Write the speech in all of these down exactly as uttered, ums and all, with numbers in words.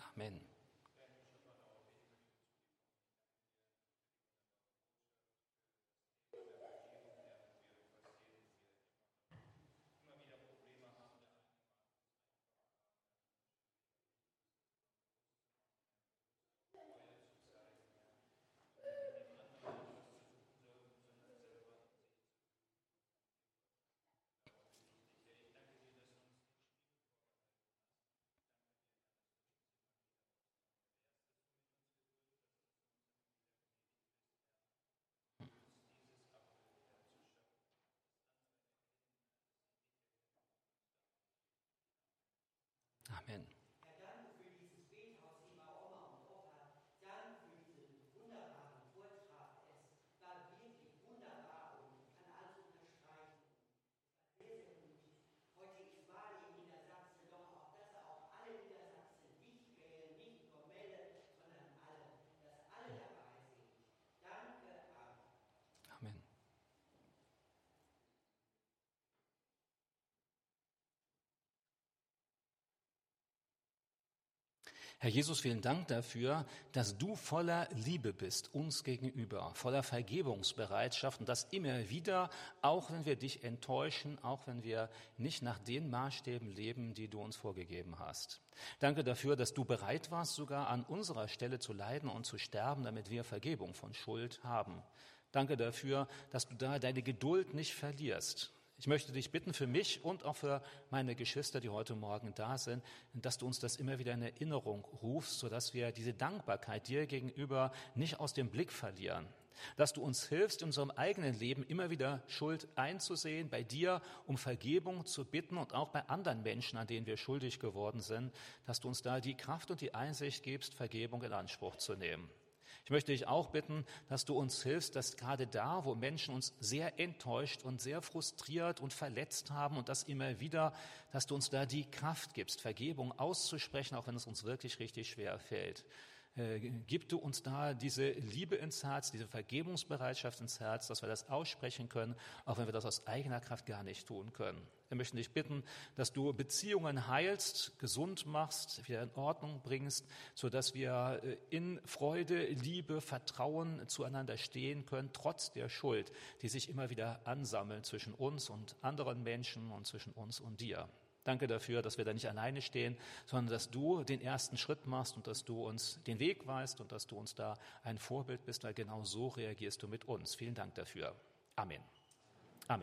Amen. Amen. Herr, danke für dieses Bethaus, lieber Oma und Opa. Danke für diesen wunderbaren Vortrag. Es war wirklich wunderbar und ich kann alles unterstreichen. Es war sehr, sehr mutig. Heute ist Wahl in Niedersachsen, doch auch, dass auch alle Niedersachsen nicht wählen, nicht nur Melle, sondern alle, dass alle dabei sind. Danke, Amen. Amen. Herr Jesus, vielen Dank dafür, dass du voller Liebe bist, uns gegenüber, voller Vergebungsbereitschaft und das immer wieder, auch wenn wir dich enttäuschen, auch wenn wir nicht nach den Maßstäben leben, die du uns vorgegeben hast. Danke dafür, dass du bereit warst, sogar an unserer Stelle zu leiden und zu sterben, damit wir Vergebung von Schuld haben. Danke dafür, dass du da deine Geduld nicht verlierst. Ich möchte dich bitten für mich und auch für meine Geschwister, die heute Morgen da sind, dass du uns das immer wieder in Erinnerung rufst, sodass wir diese Dankbarkeit dir gegenüber nicht aus dem Blick verlieren. Dass du uns hilfst, in unserem eigenen Leben immer wieder Schuld einzusehen, bei dir um Vergebung zu bitten und auch bei anderen Menschen, an denen wir schuldig geworden sind, dass du uns da die Kraft und die Einsicht gibst, Vergebung in Anspruch zu nehmen. Ich möchte dich auch bitten, dass du uns hilfst, dass gerade da, wo Menschen uns sehr enttäuscht und sehr frustriert und verletzt haben und das immer wieder, dass du uns da die Kraft gibst, Vergebung auszusprechen, auch wenn es uns wirklich richtig schwer fällt. Äh, gib du uns da diese Liebe ins Herz, diese Vergebungsbereitschaft ins Herz, dass wir das aussprechen können, auch wenn wir das aus eigener Kraft gar nicht tun können. Wir möchten dich bitten, dass du Beziehungen heilst, gesund machst, wieder in Ordnung bringst, sodass wir in Freude, Liebe, Vertrauen zueinander stehen können, trotz der Schuld, die sich immer wieder ansammeln zwischen uns und anderen Menschen und zwischen uns und dir. Danke dafür, dass wir da nicht alleine stehen, sondern dass du den ersten Schritt machst und dass du uns den Weg weist und dass du uns da ein Vorbild bist, weil genau so reagierst du mit uns. Vielen Dank dafür. Amen. Amen.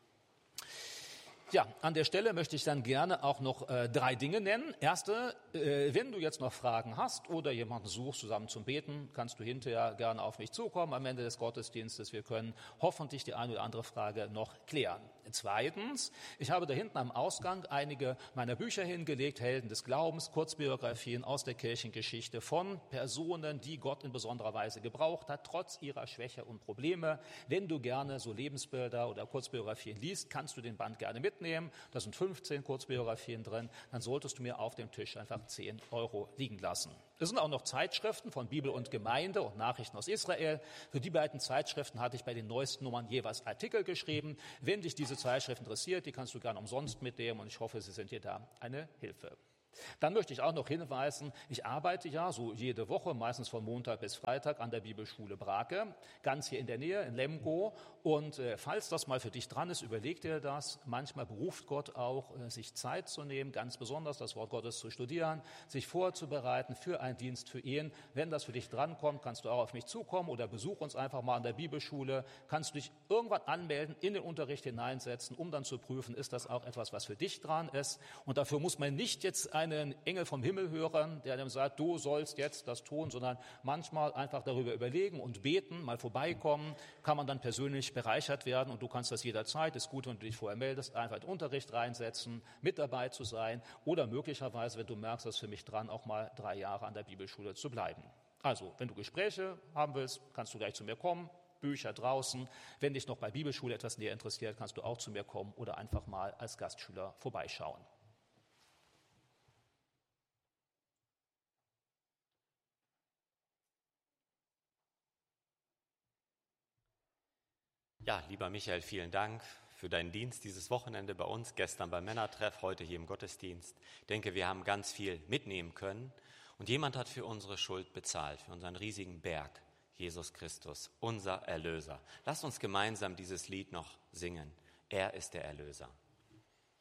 Ja, an der Stelle möchte ich dann gerne auch noch äh, drei Dinge nennen. Erste, äh, wenn du jetzt noch Fragen hast oder jemanden suchst, zusammen zum Beten, kannst du hinterher gerne auf mich zukommen am Ende des Gottesdienstes. Wir können hoffentlich die eine oder andere Frage noch klären. Zweitens, ich habe da hinten am Ausgang einige meiner Bücher hingelegt, Helden des Glaubens, Kurzbiografien aus der Kirchengeschichte von Personen, die Gott in besonderer Weise gebraucht hat, trotz ihrer Schwäche und Probleme. Wenn du gerne so Lebensbilder oder Kurzbiografien liest, kannst du den Band gerne mitnehmen. Da sind fünfzehn Kurzbiografien drin. Dann solltest du mir auf dem Tisch einfach zehn Euro liegen lassen. Es sind auch noch Zeitschriften von Bibel und Gemeinde und Nachrichten aus Israel. Für die beiden Zeitschriften hatte ich bei den neuesten Nummern jeweils Artikel geschrieben. Wenn dich diese Zeitschrift interessiert, die kannst du gerne umsonst mitnehmen und ich hoffe, sie sind dir da eine Hilfe. Dann möchte ich auch noch hinweisen, ich arbeite ja so jede Woche, meistens von Montag bis Freitag an der Bibelschule Brake, ganz hier in der Nähe in Lemgo. Und äh, falls das mal für dich dran ist, überleg dir das. Manchmal beruft Gott auch, äh, sich Zeit zu nehmen, ganz besonders das Wort Gottes zu studieren, sich vorzubereiten für einen Dienst für ihn. Wenn das für dich drankommt, kannst du auch auf mich zukommen oder besuch uns einfach mal an der Bibelschule. Kannst du dich irgendwann anmelden, in den Unterricht hineinsetzen, um dann zu prüfen, ist das auch etwas, was für dich dran ist. Und dafür muss man nicht jetzt ein einen Engel vom Himmel hören, der dem sagt, du sollst jetzt das tun, sondern manchmal einfach darüber überlegen und beten, mal vorbeikommen, kann man dann persönlich bereichert werden und du kannst das jederzeit, ist gut, wenn du dich vorher meldest, einfach in den Unterricht reinsetzen, mit dabei zu sein oder möglicherweise, wenn du merkst, das ist für mich dran, auch mal drei Jahre an der Bibelschule zu bleiben. Also, wenn du Gespräche haben willst, kannst du gleich zu mir kommen, Bücher draußen. Wenn dich noch bei Bibelschule etwas näher interessiert, kannst du auch zu mir kommen oder einfach mal als Gastschüler vorbeischauen. Ja, lieber Michael, vielen Dank für deinen Dienst dieses Wochenende bei uns, gestern beim Männertreff, heute hier im Gottesdienst. Ich denke, wir haben ganz viel mitnehmen können Und jemand hat für unsere Schuld bezahlt, für unseren riesigen Berg, Jesus Christus, unser Erlöser. Lasst uns gemeinsam dieses Lied noch singen. Er ist der Erlöser.